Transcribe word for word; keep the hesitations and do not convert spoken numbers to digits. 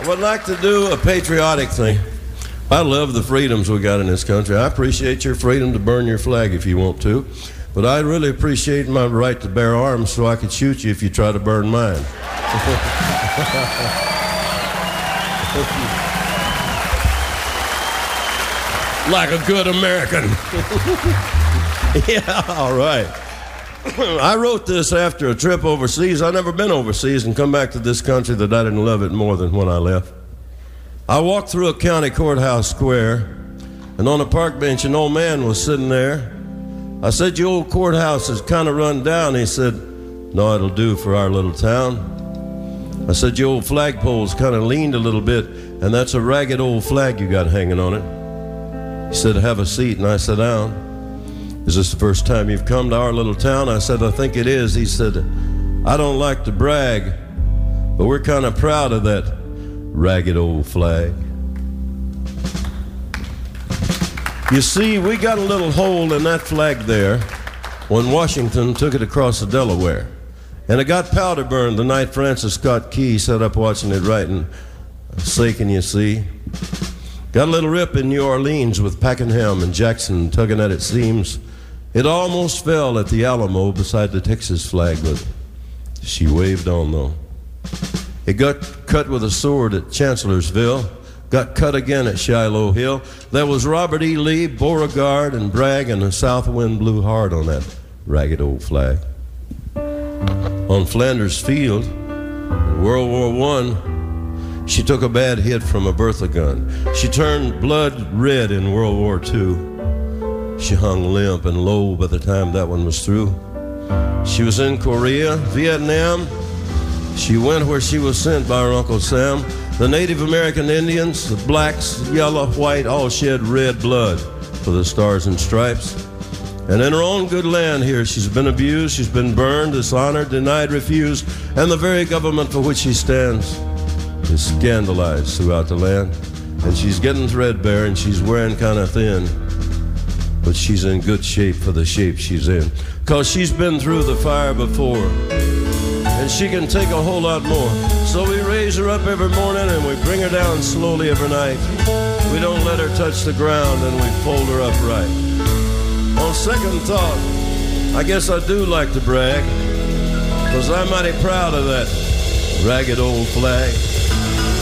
would like to do a patriotic thing. I love the freedoms we got in this country. I appreciate your freedom to burn your flag if you want to, but I really appreciate my right to bear arms so I could shoot you if you try to burn mine. Like a good American. Yeah, all right. I wrote this after a trip overseas. I've never been overseas and come back to this country that I didn't love it more than when I left. I walked through a county courthouse square, and on a park bench, an old man was sitting there. I said, your old courthouse is kind of run down. He said, no, it'll do for our little town. I said, your old flagpole's kind of leaned a little bit, and that's a ragged old flag you got hanging on it. He said, have a seat, and I sat down. Is this the first time you've come to our little town? I said, I think it is. He said, I don't like to brag, but we're kind of proud of that ragged old flag. You see, we got a little hole in that flag there when Washington took it across the Delaware. And it got powder burned the night Francis Scott Key sat up watching it writing, Sakin, you see. Got a little rip in New Orleans with Pakenham and Jackson tugging at its seams. It almost fell at the Alamo beside the Texas flag, but she waved on though. It got cut with a sword at Chancellorsville, got cut again at Shiloh Hill. There was Robert E. Lee, Beauregard, and Bragg, and the south wind blew hard on that ragged old flag. On Flanders Field, in World War One, she took a bad hit from a Bertha gun. She turned blood red in World War Two. She hung limp and low by the time that one was through. She was in Korea, Vietnam. She went where she was sent by her Uncle Sam. The Native American Indians, the blacks, yellow, white, all shed red blood for the Stars and Stripes. And in her own good land here, she's been abused, she's been burned, dishonored, denied, refused, and the very government for which she stands is scandalized throughout the land. And she's getting threadbare and she's wearing kind of thin, but she's in good shape for the shape she's in, because she's been through the fire before, and she can take a whole lot more. So we raise her up every morning and we bring her down slowly every night. We don't let her touch the ground and we fold her up right. On second thought, I guess I do like to brag, because I'm mighty proud of that ragged old flag.